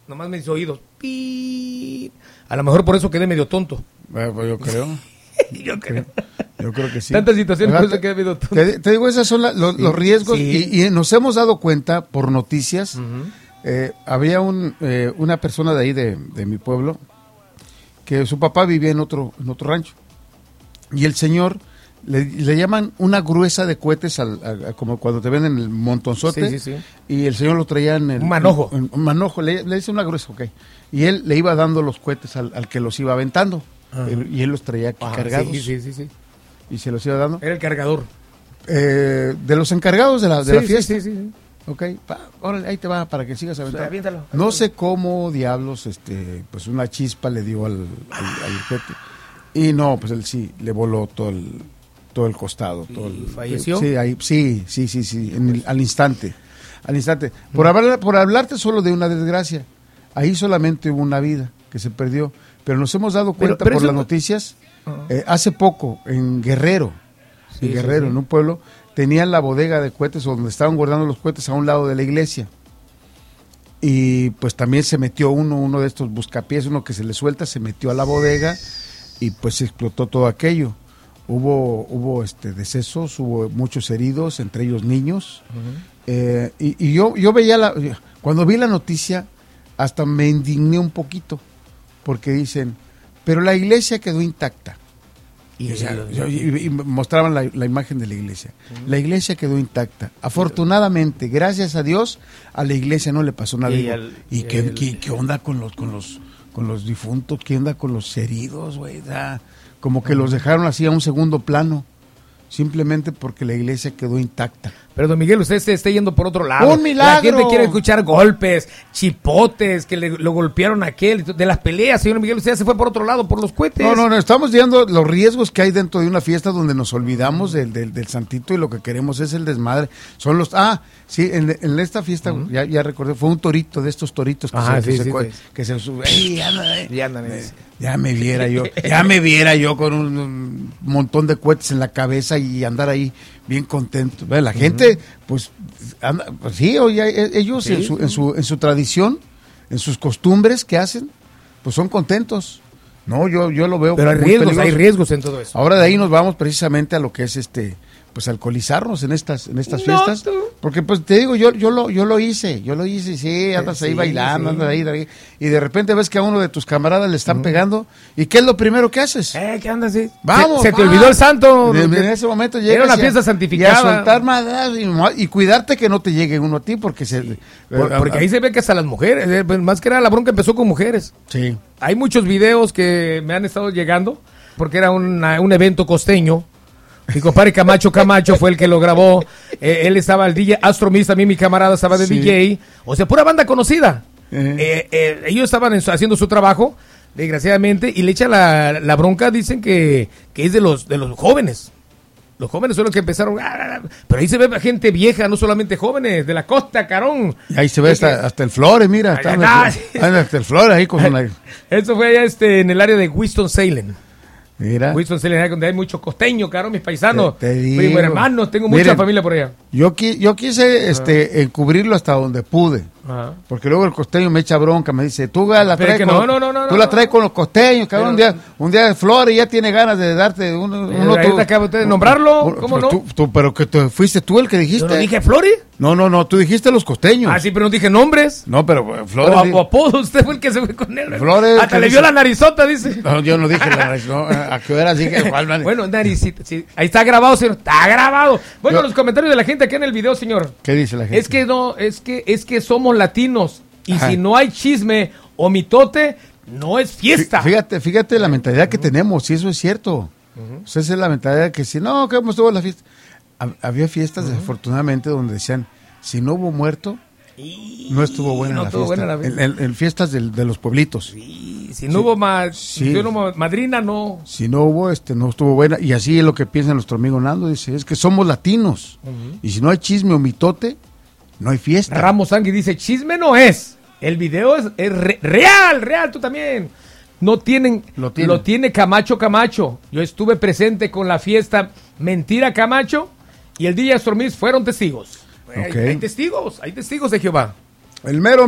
nomás mis oídos. ¡Pip! A lo mejor por eso quedé medio tonto. Pues yo creo. Yo creo. Yo creo que sí. Tantas situaciones por eso quedé medio tonto. Te digo, esos son los riesgos y nos hemos dado cuenta por noticias. Uh-huh. Había una persona de ahí de mi pueblo que su papá vivía en otro rancho y el señor le llaman una gruesa de cohetes como cuando te venden el montonzote, sí. Y el señor lo traía en el... Un manojo. Un manojo, le dice una gruesa, ok. Y él le iba dando los cohetes al que los iba aventando. Y él los traía aquí cargados. Sí. Y se los iba dando. Era el cargador. De los encargados de la fiesta. Sí. Ok, órale, ahí te va para que sigas aventando. Aviéntalo. No sé cómo diablos, pues una chispa le dio al cohete. Y no, pues él sí, le voló todo el costado. ¿Falleció? Sí, al instante. Por hablarte solo de una desgracia, ahí solamente hubo una vida que se perdió, pero nos hemos dado cuenta por las noticias, hace poco, en Guerrero, en un pueblo, tenían la bodega de cohetes donde estaban guardando los cohetes a un lado de la iglesia. Y pues también se metió uno de estos buscapiés, uno que se le suelta, se metió a la bodega y pues se explotó todo aquello. Hubo decesos, hubo muchos heridos, entre ellos niños. Uh-huh. Y yo veía cuando vi la noticia, hasta me indigné un poquito, porque dicen, pero la iglesia quedó intacta. Y mostraban la imagen de la iglesia. Uh-huh. La iglesia quedó intacta. Afortunadamente, gracias a Dios, a la iglesia no le pasó nada. ¿Qué onda con los difuntos? ¿Qué onda con los heridos, güey? Como que los dejaron así a un segundo plano, simplemente porque la iglesia quedó intacta. Pero don Miguel, usted se está yendo por otro lado. ¡Un milagro! La gente quiere escuchar golpes, chipotes, que lo golpearon a aquel, de las peleas, señor Miguel, usted ya se fue por otro lado, por los cohetes. No, estamos viendo los riesgos que hay dentro de una fiesta donde nos olvidamos del santito y lo que queremos es el desmadre. Son los... en esta fiesta, uh-huh. ya recordé, fue un torito, de estos toritos que se sube. Ya me viera yo con un montón de cohetes en la cabeza y andar ahí bien contento. La gente, pues sí, ellos en su tradición, en sus costumbres que hacen, pues son contentos. No, yo lo veo. Pero hay riesgos en todo eso. Ahora de ahí nos vamos precisamente a lo que es pues alcoholizarnos en estas fiestas, porque pues te digo, yo lo hice, sí, andas ahí bailando, andas ahí, y de repente ves que a uno de tus camaradas le están pegando, ¿y qué es lo primero que haces? ¿Qué andas así? Vamos, se te olvidó el santo. En ese momento llegas era una fiesta santificada. Y a soltar madras y cuidarte que no te llegue uno a ti, porque porque ahí se ve que hasta las mujeres, más que nada la bronca empezó con mujeres. Sí. Hay muchos videos que me han estado llegando, porque era un evento costeño. Mi compadre Camacho fue el que lo grabó. Él estaba el DJ Astro Miss, también mi camarada estaba de DJ. O sea, pura banda conocida. Ellos estaban haciendo su trabajo, desgraciadamente, y le echan la bronca, dicen que es de los jóvenes. Los jóvenes son los que empezaron, pero ahí se ve gente vieja, no solamente jóvenes, de la costa, carón. Y ahí se ve hasta el Flores, mira. Hasta el Flores ahí con una... Eso fue allá en el área de Winston-Salem. Mira. Winston-Salem, donde hay mucho costeño, caro, mis paisanos. Te digo. Primo, hermanos, tengo mucha familia por allá. Yo quise encubrirlo hasta donde pude. Ajá. Porque luego el costeño me echa bronca, me dice, tú la traes la traes con los costeños, cabrón. Un día Flores ya tiene ganas de darte acaba de nombrarlo, ¿cómo no? Pero que fuiste tú el que dijiste. ¿Yo no dije Flores? No, tú dijiste los costeños. Sí, pero no dije nombres. No, pero Flores. O apodo, usted fue el que se fue con él. Flores. Hasta le vio la narizota, dice. No, yo no dije la narizota. ¿A qué hora dije? Bueno, naricita, sí. Ahí está grabado, señor. Está grabado. Bueno, los comentarios de la gente aquí en el video, señor. ¿Qué dice la gente? Es que somos latinos. Y si no hay chisme o mitote, no es fiesta. Fíjate la mentalidad que tenemos, y eso es cierto. Esa es la mentalidad que si no, ¿cómo estuvo la fiesta? Había fiestas, desafortunadamente, donde decían, si no hubo muerto, no estuvo buena la fiesta. En fiestas de los pueblitos. Sí, si no hubo madrina, no. Si no hubo, no estuvo buena. Y así es lo que piensa nuestro amigo Nando. Dice, es que somos latinos. Y si no hay chisme o mitote, no hay fiesta. Ramos Angui dice, chisme no es. El video es real, tú también. Lo tiene Camacho. Yo estuve presente con la fiesta Mentira Camacho y el DJ Astromis fueron testigos. Okay. Hay testigos de Jehová. El mero